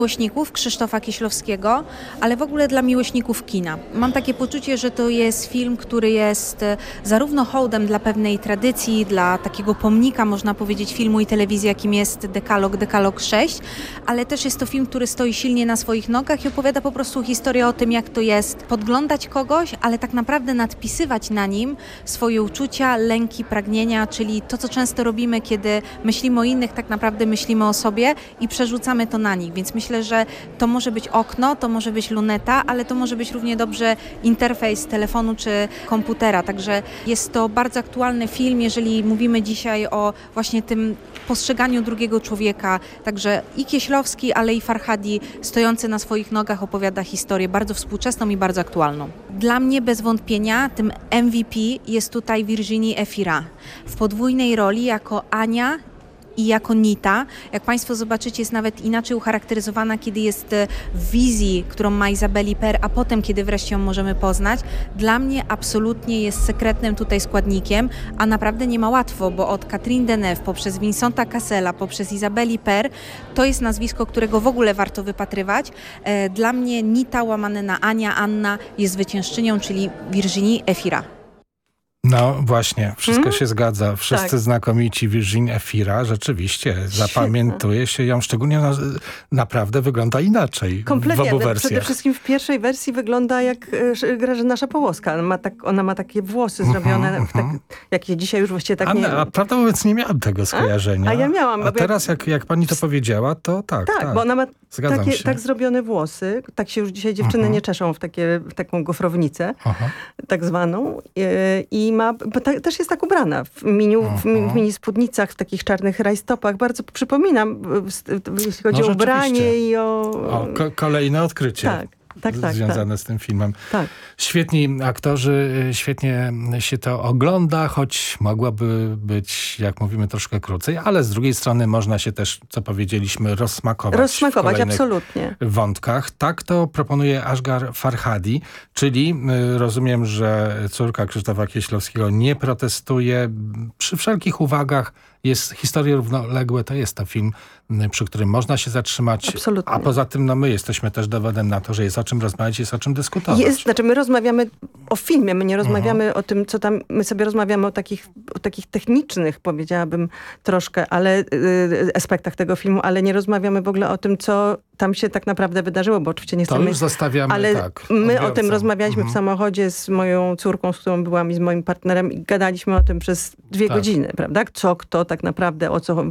Miłośników Krzysztofa Kieślowskiego, ale w ogóle dla miłośników kina. Mam takie poczucie, że to jest film, który jest zarówno hołdem dla pewnej tradycji, dla takiego pomnika, można powiedzieć, filmu i telewizji, jakim jest Dekalog 6, ale też jest to film, który stoi silnie na swoich nogach i opowiada po prostu historię o tym, jak to jest podglądać kogoś, ale tak naprawdę nadpisywać na nim swoje uczucia, lęki, pragnienia, czyli to, co często robimy, kiedy myślimy o innych, tak naprawdę myślimy o sobie i przerzucamy to na nich, więc myślę, że to może być okno, to może być luneta, ale to może być równie dobrze interfejs telefonu czy komputera. Także jest to bardzo aktualny film, jeżeli mówimy dzisiaj o właśnie tym postrzeganiu drugiego człowieka. Także i Kieślowski, ale i Farhadi stojący na swoich nogach opowiada historię bardzo współczesną i bardzo aktualną. Dla mnie bez wątpienia tym MVP jest tutaj Virginie Efira w podwójnej roli jako Ania i jako Nita. Jak Państwo zobaczycie, jest nawet inaczej ucharakteryzowana, kiedy jest w wizji, którą ma Isabelle Huppert, a potem, kiedy wreszcie ją możemy poznać. Dla mnie absolutnie jest sekretnym tutaj składnikiem, a naprawdę nie ma łatwo, bo od Catherine Deneuve, poprzez Vincenta Cassela, poprzez Isabelle Huppert, to jest nazwisko, którego w ogóle warto wypatrywać. Dla mnie Nita łamane na Ania, Anna jest zwyciężczynią, czyli Virginie Efira. No właśnie, wszystko się zgadza. Wszyscy znakomici. Virginie Efira, rzeczywiście, zapamiętuje się ją, szczególnie naprawdę wygląda inaczej kompletnie, w obu wersjach. Przede wszystkim w pierwszej wersji wygląda jak Grażyna Szapołowska. Ona ma takie włosy zrobione, jakie dzisiaj już właściwie tak nie... A prawdę mówiąc, nie miałam tego skojarzenia. A ja miałam. A teraz, jak pani to powiedziała, to tak. Tak, bo ona ma się. tak zrobione włosy. Tak się już dzisiaj dziewczyny nie czeszą w taką gofrownicę, tak zwaną. I też jest tak ubrana w mini spódnicach, w takich czarnych rajstopach. Bardzo przypominam, jeśli chodzi o ubranie i o... Kolejne odkrycie. Tak, związane z tym filmem. Tak. Świetni aktorzy, świetnie się to ogląda, choć mogłaby być, jak mówimy, troszkę krócej, ale z drugiej strony można się też, co powiedzieliśmy, rozsmakować w kolejnych absolutnie. wątkach. Tak to proponuje Asghar Farhadi, czyli rozumiem, że córka Krzysztofa Kieślowskiego nie protestuje. Przy wszelkich uwagach jest Historie równoległe, to jest to film, przy którym można się zatrzymać. Absolutnie. A poza tym my jesteśmy też dowodem na to, że jest o czym rozmawiać, jest o czym dyskutować. My rozmawiamy o filmie, my nie rozmawiamy o tym, co tam, my sobie rozmawiamy o takich technicznych, powiedziałabym troszkę, ale aspektach tego filmu, ale nie rozmawiamy w ogóle o tym, co tam się tak naprawdę wydarzyło, bo oczywiście nie chcemy... To już zostawiamy, ale my o tym rozmawialiśmy w samochodzie z moją córką, z którą byłam i z moim partnerem i gadaliśmy o tym przez 2 godziny, prawda? Co, kto tak naprawdę, o co,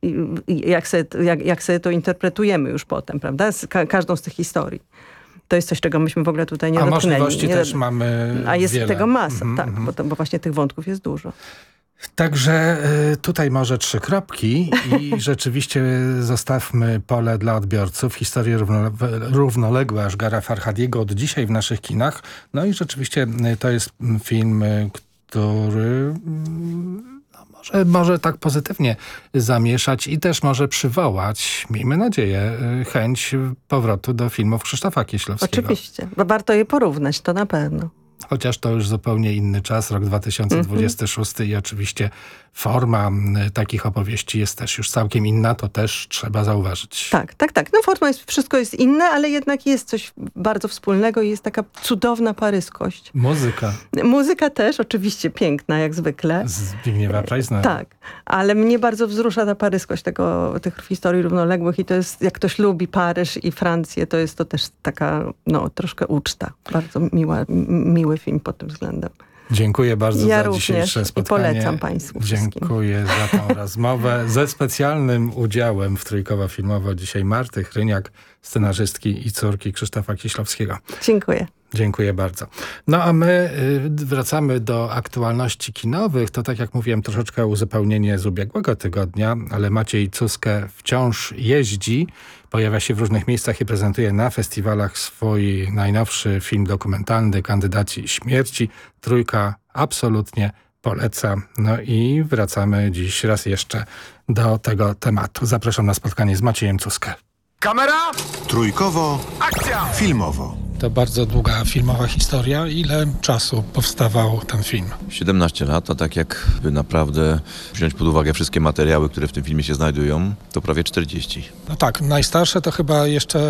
jak sobie to interpretujemy już potem, prawda? Każdą z tych historii. To jest coś, czego myśmy w ogóle tutaj nie dotknęli. A możliwości też mamy A jest wiele. tego masa, bo właśnie tych wątków jest dużo. Także tutaj może 3 kropki i rzeczywiście zostawmy pole dla odbiorców. Historie równoległe Asghara Farhadiego od dzisiaj w naszych kinach. No i rzeczywiście to jest film, który może tak pozytywnie zamieszać i też może przywołać, miejmy nadzieję, chęć powrotu do filmów Krzysztofa Kieślowskiego. Oczywiście, bo warto je porównać, to na pewno. Chociaż to już zupełnie inny czas, rok 2026 i oczywiście forma takich opowieści jest też już całkiem inna, to też trzeba zauważyć. Tak. No forma wszystko jest inne, ale jednak jest coś bardzo wspólnego i jest taka cudowna paryskość. Muzyka też, oczywiście piękna jak zwykle. Zbigniewa Preissnera. Tak, ale mnie bardzo wzrusza ta paryskość tych historii równoległych i to jest, jak ktoś lubi Paryż i Francję, to jest to też taka, troszkę uczta. Bardzo miły film pod tym względem. Dziękuję bardzo za dzisiejsze spotkanie. I polecam Państwu wszystkim. Dziękuję za tą rozmowę. Ze specjalnym udziałem w Trójkowo Filmowo dzisiaj Marty Chryniak, scenarzystki i córki Krzysztofa Kieślowskiego. Dziękuję. Dziękuję bardzo. No a my wracamy do aktualności kinowych. To tak jak mówiłem, troszeczkę uzupełnienie z ubiegłego tygodnia, ale Maciej Cuskę wciąż jeździ, pojawia się w różnych miejscach i prezentuje na festiwalach swój najnowszy film dokumentalny Kandydaci śmierci. Trójka absolutnie poleca. No i wracamy dziś raz jeszcze do tego tematu. Zapraszam na spotkanie z Maciejem Cuskę. Kamera! Trójkowo Akcja! Filmowo. To bardzo długa filmowa historia. Ile czasu powstawał ten film? 17 lat, a tak jakby naprawdę wziąć pod uwagę wszystkie materiały, które w tym filmie się znajdują, to prawie 40. No tak, najstarsze to chyba jeszcze